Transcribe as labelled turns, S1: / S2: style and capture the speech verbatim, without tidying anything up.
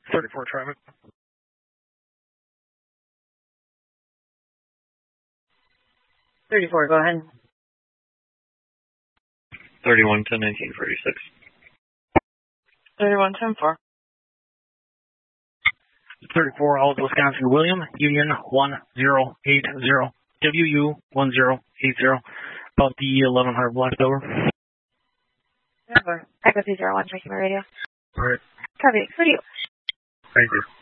S1: thirty-four traffic.
S2: thirty-four, go ahead.
S3: thirty-one ten nineteen forty-six.
S2: thirty-one ten four.
S1: thirty-four, all of Wisconsin, William, Union one zero eight zero, W U one zero eight zero, about the eleven hundred block over.
S2: Echo two zero one, checking my radio.
S1: All right.
S2: Copy, for you.
S1: Thank you.